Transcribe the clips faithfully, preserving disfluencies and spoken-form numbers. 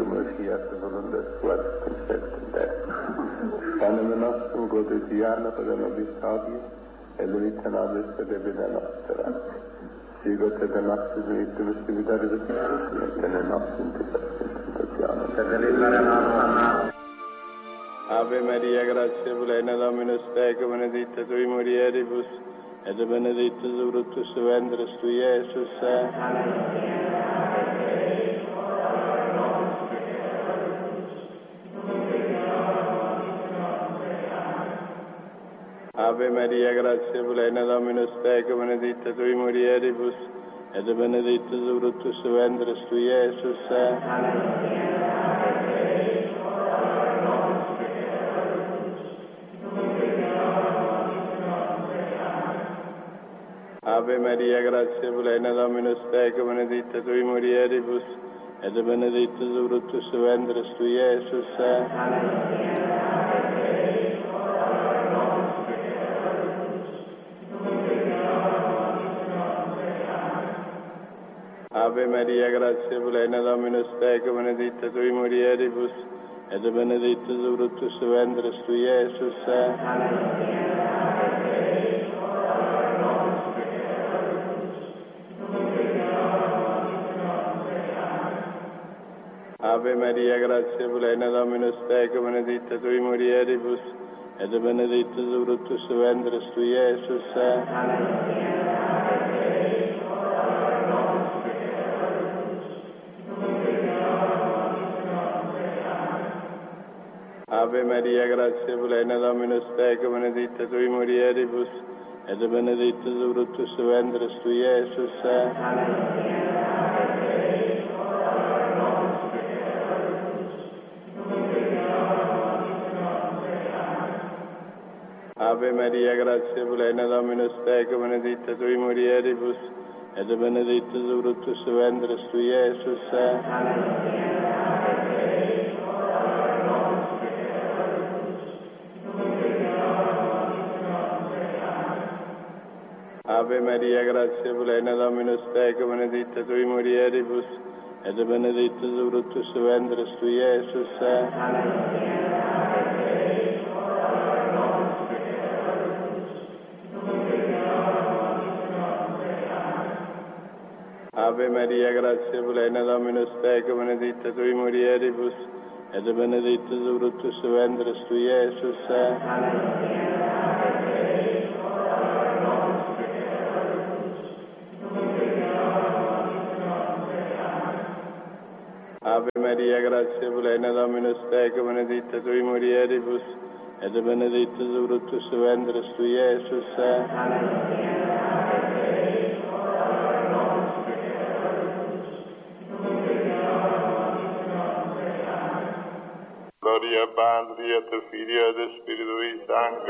Messias voluntas tuas conceptende. Panem nostrum quotidiano per nobis hodie, et vita nobis per vida nostra. Sigot et nostrum vitum spiritualis et in nostrum tentationem. Ave Maria, gratia plena, Dominus tecum, benedicta tui mulieribus, et benedictus fructus ventris tui, Iesus. Ave Maria, gratia plena, Dominus tecum, benedicta tui mulieribus, et benedictus fructus ventris tui, Iesus. Ave Maria, gratia plena, Dominus tecum, benedicta tui mulieribus, et benedictus fructus ventris tui, Iesus. Ave Maria, gratia plena, Dominus tecum, benedicta tui mulieribus, et benedictus fructus ventris tui, Iesus. Ave Maria, gratia plena, Dominus tecum, benedicta tui mulieribus, et benedictus fructus ventris tui, Iesus. Ave Maria, gratia plena, Dominus tecum, benedicta tui mulieribus, et benedictus fructus ventris tui, Iesus. Ave Maria, gratia plena, Dominus tecum, benedicta tui mulieribus, et benedictus fructus ventris tui, Iesus. Ave Maria, gratia plena, Dominus tecum, benedicta tui mulieribus, et benedictus fructus ventris tui, Iesus. Ave Maria, gratia plena, Dominus tecum, benedicta tui mulieribus, et benedictus fructus ventris tui, Iesus. Ave Maria, gratia plena, Dominus tecum, benedicta tui mulieribus, et benedictus fructus ventris tui, Iesus. Gloria Patri et Filii et Spiritui Sancti.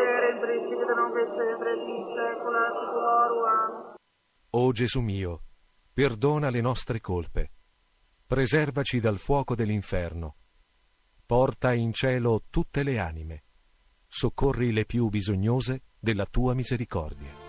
O Gesù mio, perdona le nostre colpe, preservaci dal fuoco dell'inferno, porta in cielo tutte le anime, soccorri le più bisognose della tua misericordia.